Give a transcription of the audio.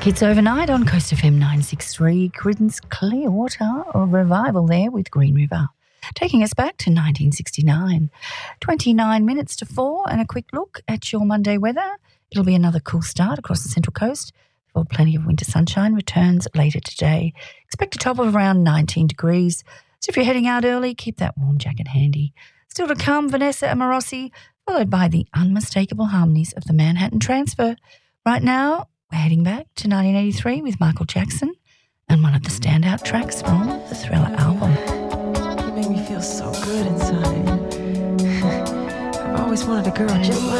Hits overnight on Coast FM 963, Creedence Clearwater, a revival there with Green River. Taking us back to 1969. 29 minutes to 4 and a quick look at your Monday weather. It'll be another cool start across the Central Coast before plenty of winter sunshine returns later today. Expect a top of around 19 degrees. So if you're heading out early, keep that warm jacket handy. Still to come, Vanessa Amorosi, followed by the unmistakable harmonies of the Manhattan Transfer. Right now, we're heading back to 1983 with Michael Jackson and one of the standout tracks from the Thriller album. You make me feel so good inside. I've always wanted a girl just like